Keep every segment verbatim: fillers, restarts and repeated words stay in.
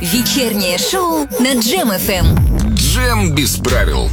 Вечернее шоу на Джем эф эм. Джем без правил.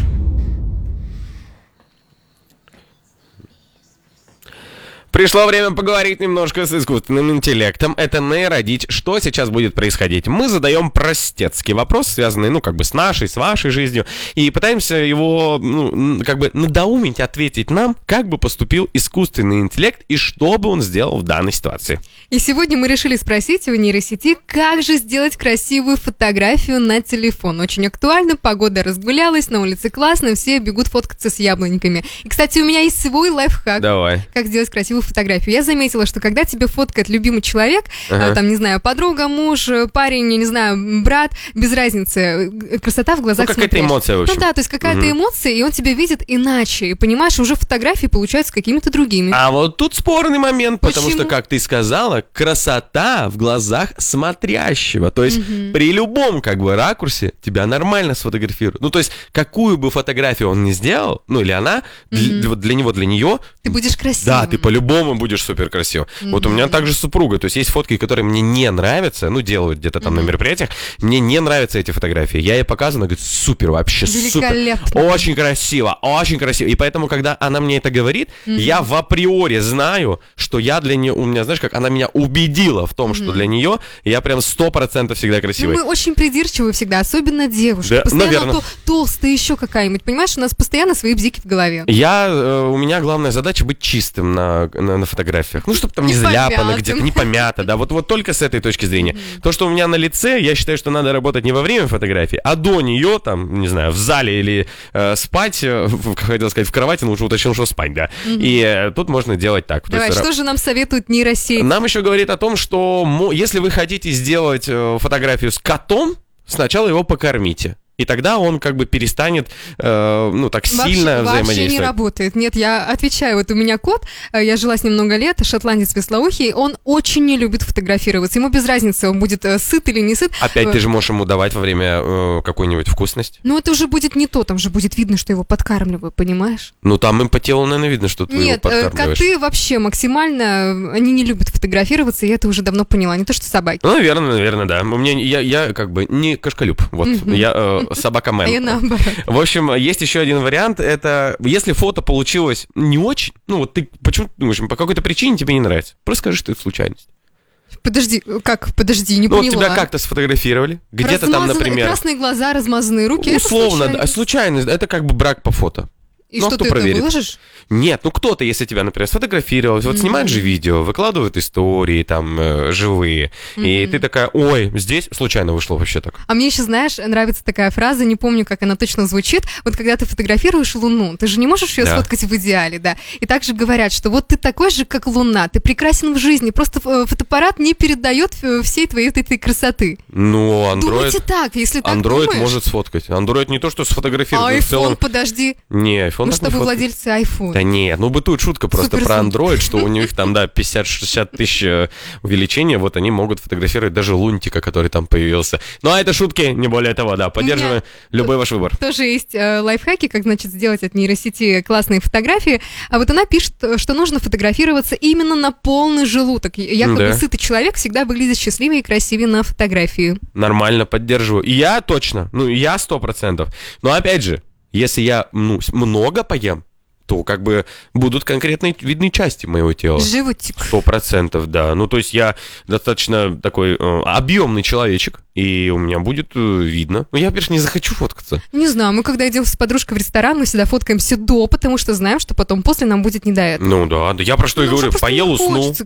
Пришло время поговорить немножко с искусственным интеллектом. Это нейродичь. Что сейчас будет происходить? Мы задаем простецкий вопрос, связанный, ну, как бы с нашей, с вашей жизнью, и пытаемся его, ну, как бы надоумить, ответить нам, как бы поступил искусственный интеллект и что бы он сделал в данной ситуации. И сегодня мы решили спросить у нейросети, как же сделать красивую фотографию на телефон. Очень актуально, погода разгулялась, на улице классно, все бегут фоткаться с яблоньками. И, кстати, у меня есть свой лайфхак. Давай. Как сделать красивую фотографию. Я заметила, что когда тебе фоткает любимый человек, ага. там, не знаю, подруга, муж, парень, не знаю, брат, без разницы, красота в глазах ну, какая-то смотришь. эмоция, в общем. Ну да, то есть какая-то угу. эмоция, и он тебя видит иначе. И понимаешь, уже фотографии получаются какими-то другими. А вот тут спорный момент, потому Почему? что, как ты сказала, красота в глазах смотрящего. То есть угу. при любом, как бы, ракурсе тебя нормально сфотографируют. Ну, то есть какую бы фотографию он ни сделал, ну, или она, угу. для, для него, для нее... Ты будешь красивым. Да, ты по-любому будешь супер красив. Mm-hmm. Вот у меня также супруга. То есть есть фотки, которые мне не нравятся, ну, делают где-то там mm-hmm. на мероприятиях. Мне не нравятся эти фотографии. Я ей показываю, она говорит, супер, вообще супер. Очень красиво, очень красиво. И поэтому, когда она мне это говорит, mm-hmm. я в априори знаю, что я для нее, у меня, знаешь, как она меня убедила в том, mm-hmm. что для нее я прям сто процентов всегда красивый. Ну, мы очень придирчивы всегда, особенно девушки. Да, постоянно наверное. То, толстая еще какая-нибудь. Понимаешь, у нас постоянно свои бзики в голове. Я, у меня главная задача быть чистым на, на, на фотографиях. Ну, чтобы там не, не заляпано где-то, не помято, да, вот, вот только с этой точки зрения. Mm-hmm. То, что у меня на лице, я считаю, что надо работать не во время фотографии, а до нее, там, не знаю, в зале или э, спать, э, как хотел сказать, в кровати, но лучше уточнил, что спать, да. Mm-hmm. И э, тут можно делать так. Давай, есть, что же нам советует нейросеть? Нам еще говорит о том, что мо- если вы хотите сделать э, фотографию с котом, сначала его покормите. И тогда он как бы перестанет, э, ну, так вообще, сильно взаимодействовать. Вообще не работает. Нет, я отвечаю, вот у меня кот, я жила с ним много лет, шотландец веслоухий, он очень не любит фотографироваться. Ему без разницы, он будет э, сыт или не сыт. Опять ты же можешь ему давать во время э, какую-нибудь вкусность. Ну, это уже будет не то, там же будет видно, что его подкармливаю, понимаешь? Ну, там им по телу, наверное, видно, что ты Нет, его подкармливаешь. Нет, коты вообще максимально, они не любят фотографироваться, и я это уже давно поняла, не то, что собаки. Ну, наверное, наверное, да. У меня, я, я как бы не кошколюб, вот, я э, собака-мен. Наоборот. В общем, есть еще один вариант, это если фото получилось не очень, ну вот ты почему думаешь, по какой-то причине тебе не нравится, просто скажи, что это случайность. Подожди, как, подожди, не ну, поняла. Вот тебя как-то сфотографировали, где-то там, например... Красные глаза, размазанные руки, условно, это случайность. случайность, это как бы брак по фото. И ну, что, кто ты проверит? это выложишь? Нет, ну кто-то, если тебя, например, сфотографировал, вот mm-hmm. снимают же видео, выкладывают истории там э, живые, mm-hmm. и ты такая, ой, здесь случайно вышло вообще так. А мне еще, знаешь, нравится такая фраза, не помню, как она точно звучит, вот когда ты фотографируешь Луну, ты же не можешь ее да. сфоткать в идеале, да, и также говорят, что вот ты такой же, как Луна, ты прекрасен в жизни, просто фотоаппарат не передает всей твоей вот этой красоты. Ну, Android... Думайте так, если так Android думаешь... может сфоткать. Android не то, что сфотографирует, а но в целом... подожди. Не, iPhone ну, чтобы владельцы iPhone. Да нет, ну бытует шутка просто Супер про звук. Android, что у них там, да, пятьдесят-шестьдесят тысяч увеличения, вот они могут фотографировать даже лунтика, который там появился. Ну, а это шутки, не более того, да, поддерживаем любой ваш выбор. Тоже есть э, лайфхаки, как, значит, сделать от нейросети классные фотографии, а вот она пишет, что нужно фотографироваться именно на полный желудок. Якобы да. сытый человек всегда выглядит счастливее и красивее на фотографии. Нормально, поддерживаю. И я точно, ну, я сто процентов. Но опять же, если я, ну, много поем, то как бы будут конкретные видные части моего тела. Животик. Сто процентов, да. Ну, то есть я достаточно такой э, объемный человечек, и у меня будет э, видно. Но я, конечно, не захочу фоткаться. Не знаю, мы когда идем с подружкой в ресторан, мы всегда фоткаемся до, потому что знаем, что потом после нам будет не до этого. Ну да, да я про что ну, и говорю, поел, уснул.